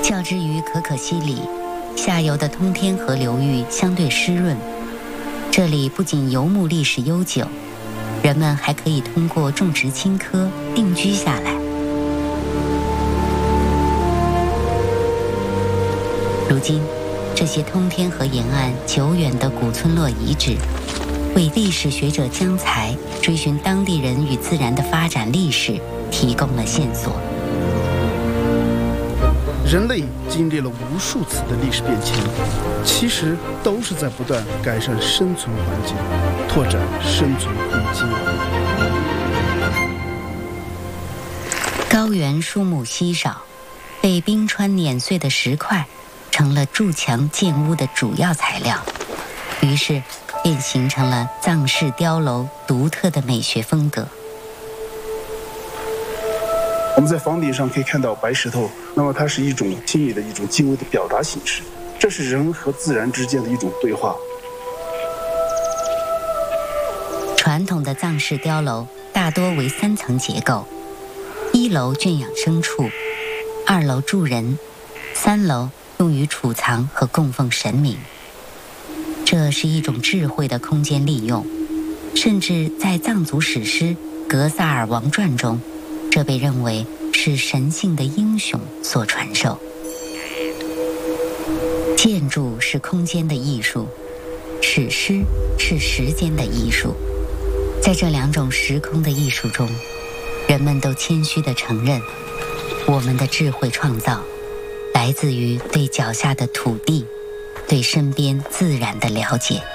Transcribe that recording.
较之于可可西里，下游的通天河流域相对湿润，这里不仅游牧历史悠久，人们还可以通过种植青稞定居下来。如今，这些通天河沿岸久远的古村落遗址，为历史学者江才追寻当地人与自然的发展历史提供了线索。 人类经历了无数次的历史变迁，其实都是在不断改善生存环境，拓展生存空间。 高原树木稀少，被冰川碾碎的石块成了筑墙建屋的主要材料，于是便形成了藏式碉楼独特的美学风格。 我们在房顶上可以看到白石头，那么它是一种心理的一种敬畏的表达形式，这是人和自然之间的一种对话。 传统的藏式碉楼大多为3层结构，1楼圈养牲畜，2楼住人，3楼用于储藏和供奉神明。这是一种智慧的空间利用，甚至在藏族史诗《格萨尔王传》中，这被认为是神性的英雄所传授。建筑是空间的艺术，史诗是时间的艺术。在这2种时空的艺术中，人们都谦虚地承认，我们的智慧创造来自于对脚下的土地，对身边自然的了解。